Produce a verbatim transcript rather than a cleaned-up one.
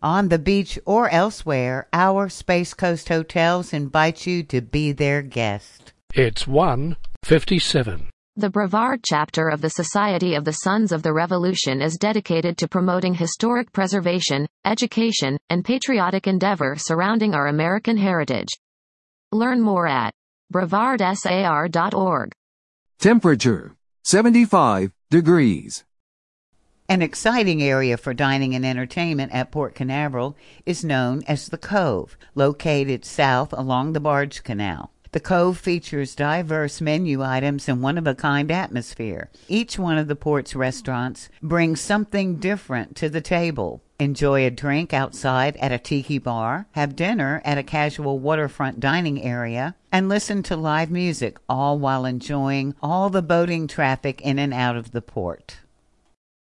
On the beach or elsewhere, our Space Coast Hotels invite you to be their guest. It's one fifty-seven. The Brevard chapter of the Society of the Sons of the Revolution is dedicated to promoting historic preservation, education, and patriotic endeavor surrounding our American heritage. Learn more at brevard s a r dot org. Temperature seventy-five degrees. An exciting area for dining and entertainment at Port Canaveral is known as the Cove, located south along the Barge Canal. The Cove features diverse menu items and one-of-a-kind atmosphere. Each one of the port's restaurants brings something different to the table. Enjoy a drink outside at a tiki bar, have dinner at a casual waterfront dining area, and listen to live music, all while enjoying all the boating traffic in and out of the port.